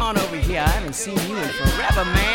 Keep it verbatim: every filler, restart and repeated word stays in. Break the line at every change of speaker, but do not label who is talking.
on over here. I haven't seen you in forever, man.